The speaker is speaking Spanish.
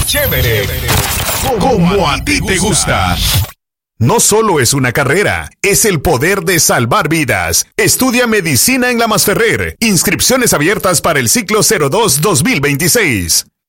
chévere, como a ti te gusta. No solo es una carrera, es el poder de salvar vidas. Estudia medicina en La Masferrer. Inscripciones abiertas para el ciclo 02-2026.